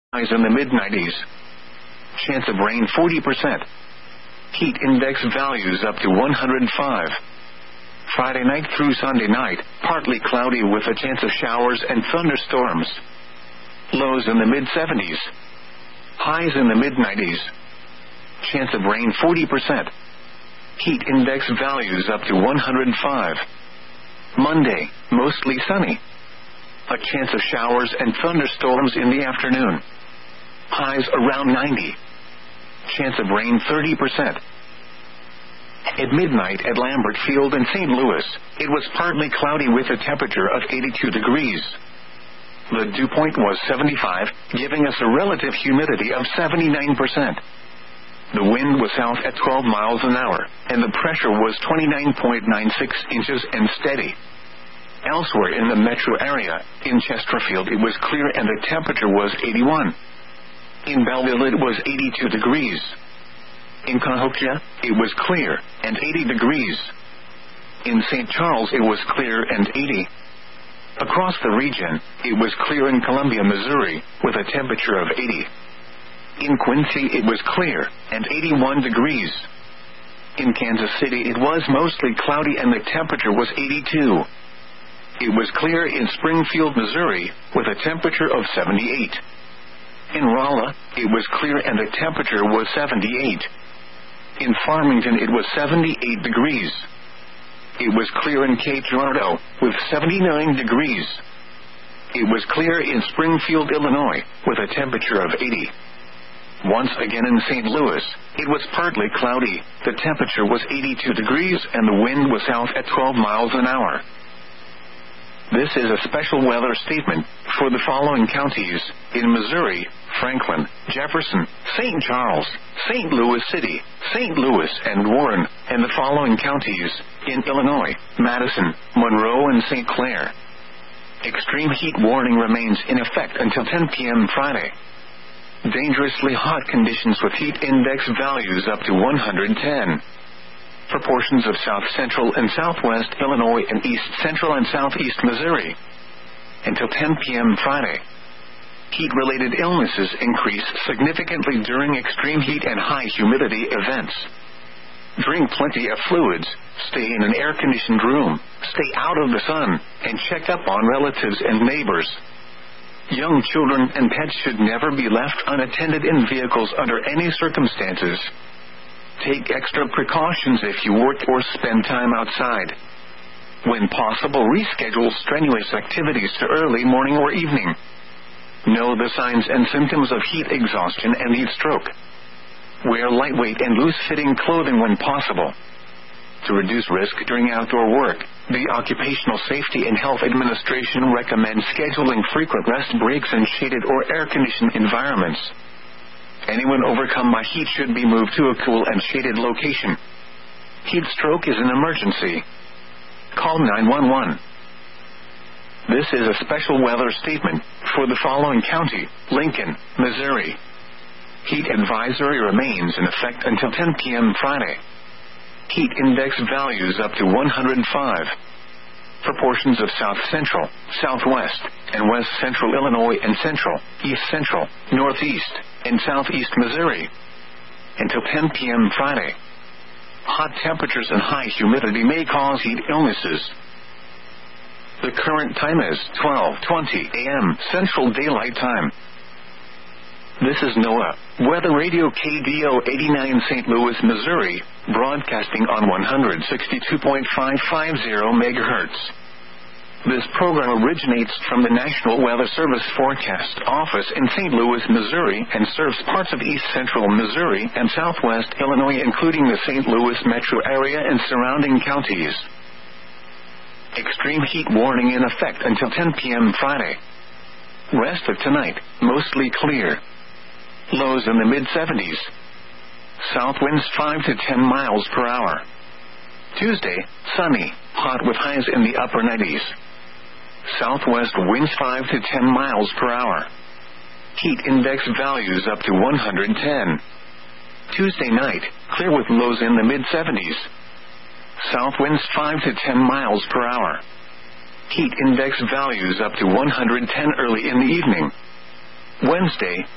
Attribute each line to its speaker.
Speaker 1: Highs in the mid-90s. Chance of rain 40%. Heat index values up to 105. Friday night through Sunday night, partly cloudy with a chance of showers and thunderstorms. Lows in the mid-70s. Highs in the mid-90s. Chance of rain 40%. Heat index values up to 105. Monday, mostly sunny. A chance of showers and thunderstorms in the afternoon. Highs around 90. Chance of rain 30%. At midnight at Lambert Field in St. Louis, it was partly cloudy with a temperature of 82 degrees. The dew point was 75, giving us a relative humidity of 79%. The wind was south at 12 miles an hour, and the pressure was 29.96 inches and steady. Elsewhere in the metro area, in Chesterfield it was clear and the temperature was 81. In Belleville it was 82 degrees. In Cahokia, it was clear and 80 degrees. In St. Charles it was clear and 80. Across the region, it was clear in Columbia, Missouri, with a temperature of 80. In Quincy it was clear and 81 degrees. In Kansas City it was mostly cloudy and the temperature was 82. It was clear in Springfield, Missouri, with a temperature of 78. In Rolla, it was clear and the temperature was 78. In Farmington, it was 78 degrees. It was clear in Cape Girardeau, with 79 degrees. It was clear in Springfield, Illinois, with a temperature of 80. Once again in St. Louis, it was partly cloudy. The temperature was 82 degrees and the wind was south at 12 miles an hour. This is a special weather statement for the following counties: in Missouri, Franklin, Jefferson, St. Charles, St. Louis City, St. Louis, and Warren, and the following counties: in Illinois, Madison, Monroe, and St. Clair. Extreme heat warning remains in effect until 10 p.m. Friday. Dangerously hot conditions with heat index values up to 110. For portions of south-central and southwest Illinois and east-central and southeast Missouri. Until 10 p.m. Friday. Heat-related illnesses increase significantly during extreme heat and high humidity events. Drink plenty of fluids, stay in an air-conditioned room, stay out of the sun, and check up on relatives and neighbors. Young children and pets should never be left unattended in vehicles under any circumstances. Take extra precautions if you work or spend time outside. When possible, reschedule strenuous activities to early morning or evening. Know the signs and symptoms of heat exhaustion and heat stroke. Wear lightweight and loose-fitting clothing when possible. To reduce risk during outdoor work, the Occupational Safety and Health Administration recommends scheduling frequent rest breaks in shaded or air-conditioned environments. Anyone overcome by heat should be moved to a cool and shaded location. Heat stroke is an emergency. Call 911. This is a special weather statement for the following county: Lincoln, Missouri. Heat advisory remains in effect until 10 p.m. Friday. Heat index values up to 105. For portions of south-central, southwest, and west-central Illinois and central, east-central, northeast, and southeast Missouri. Until 10 p.m. Friday. Hot temperatures and high humidity may cause heat illnesses. The current time is 12:20 a.m. Central Daylight Time. This is NOAA Weather Radio KDO 89 St. Louis, Missouri, broadcasting on 162.550 MHz. This program originates from the National Weather Service Forecast Office in St. Louis, Missouri, and serves parts of east-central Missouri and southwest Illinois, including the St. Louis metro area and surrounding counties. Extreme heat warning in effect until 10 p.m. Friday. Rest of tonight, mostly clear. Lows in the mid-70s. South winds 5 to 10 miles per hour. Tuesday, sunny, hot with highs in the upper 90s. Southwest winds 5 to 10 miles per hour. Heat index values up to 110. Tuesday night, clear with lows in the mid-70s. South winds 5 to 10 miles per hour. Heat index values up to 110 early in the evening. Wednesday,